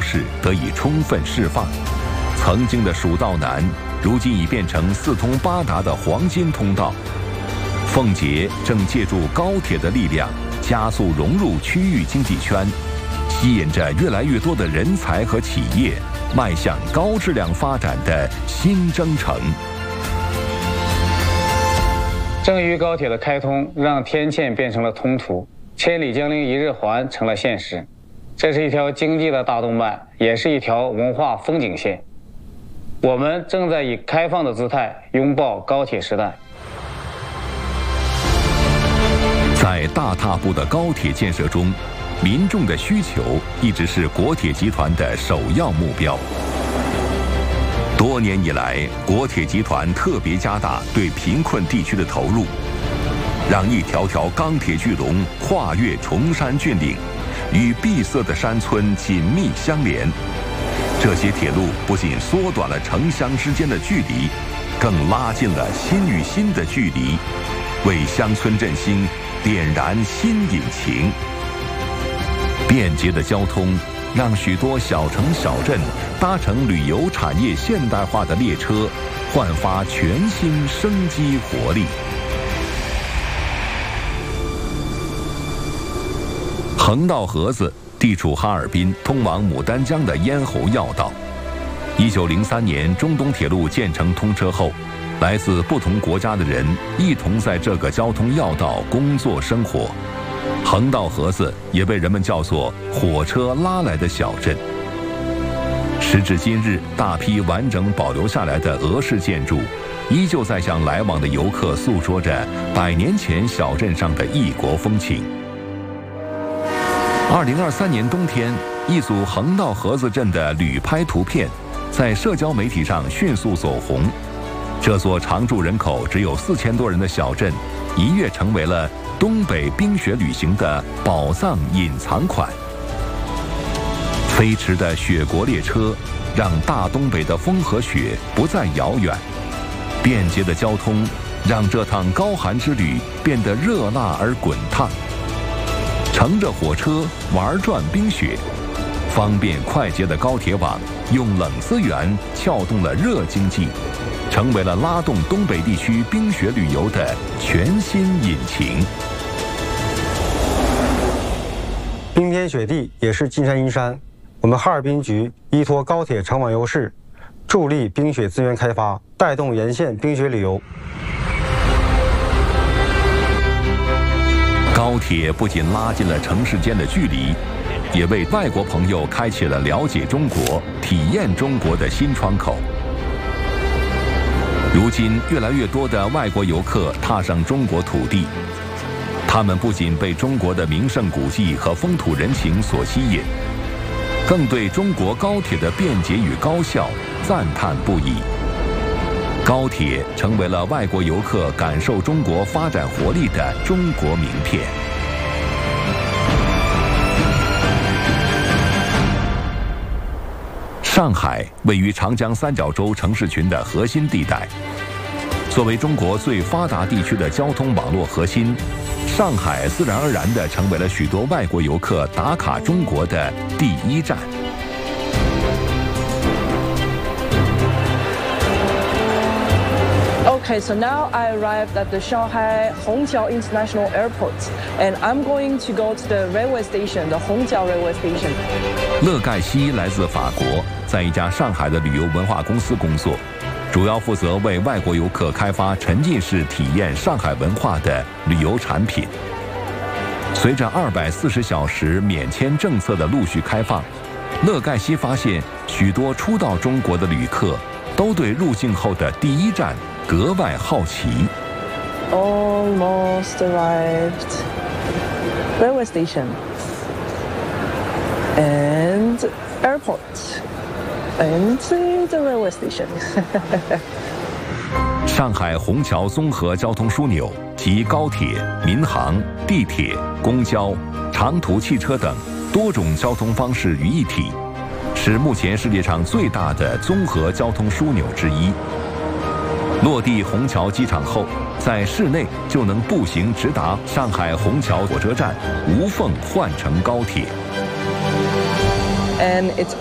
势得以充分释放。曾经的蜀道难，如今已变成四通八达的黄金通道。奉节正借助高铁的力量，加速融入区域经济圈，吸引着越来越多的人才和企业，迈向高质量发展的新征程。 郑渝高铁的开通，让天堑变成了通途，千里江陵一日还成了现实。这是一条经济的大动脉，也是一条文化风景线。我们正在以开放的姿态拥抱高铁时代。 在大踏步的高铁建设中，民众的需求一直是国铁集团的首要目标。多年以来，国铁集团特别加大对贫困地区的投入，让一条条钢铁巨龙跨越崇山峻岭，与闭塞的山村紧密相连。这些铁路不仅缩短了城乡之间的距离，更拉近了心与心的距离，为乡村振兴点燃新引擎。便捷的交通让许多小城小镇搭乘旅游产业现代化的列车，焕发全新生机活力。横道河子地处哈尔滨通往牡丹江的咽喉要道。1903年中东铁路建成通车后，来自不同国家的人一同在这个交通要道工作生活。横道河子也被人们叫做火车拉来的小镇。时至今日，大批完整保留下来的俄式建筑，依旧在向来往的游客诉说着100年前小镇上的异国风情。2023年冬天，一组横道河子镇的旅拍图片在社交媒体上迅速走红。这座常住人口只有4000多人的小镇，一跃成为了东北冰雪旅行的宝藏隐藏款。飞驰的雪国列车让大东北的风和雪不再遥远，便捷的交通让这趟高寒之旅变得热辣而滚烫。乘着火车玩转冰雪，方便快捷的高铁网用冷资源撬动了热经济，成为了拉动东北地区冰雪旅游的全新引擎。 冰天雪地也是金山银山，我们哈尔滨局依托高铁城网优势，助力冰雪资源开发，带动沿线冰雪旅游。 高铁不仅拉近了城市间的距离，也为外国朋友开启了了解中国、体验中国的新窗口。如今，越来越多的外国游客踏上中国土地，他们不仅被中国的名胜古迹和风土人情所吸引，更对中国高铁的便捷与高效赞叹不已。高铁成为了外国游客感受中国发展活力的中国名片。上海位于长江三角洲城市群的核心地带，作为中国最发达地区的交通网络核心，上海自然而然地成为了许多外国游客打卡中国的第一站。 Okay, so now I arrived at the Shanghai Hongqiao International Airport, and I'm going to go to the railway station, the Hongqiao Railway Station. 乐盖西来自法国，在一家上海的旅游文化公司工作，主要负责为外国游客开发沉浸式体验上海文化的旅游产品。随着240小时免签政策的陆续开放，乐盖西发现许多初到中国的旅客都对入境后的第一站格外好奇。 Almost arrived. Railway station. And airport. And the railway station. 上海虹桥综合交通枢纽集高铁、民航、地铁、公交、长途汽车等多种交通方式于一体，是目前世界上最大的综合交通枢纽之一。落地虹桥机场后，在市内就能步行直达上海虹桥火车站，无缝换乘高铁。 And it's